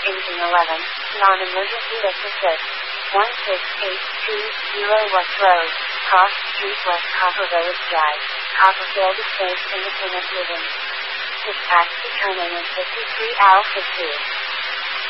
Engine 11, non-emergency assist. 16820 West Road, Cross Street West Copper Village Drive, Copperfield Estates Independent Living. Dispatch to terminal 53 Alpha 2.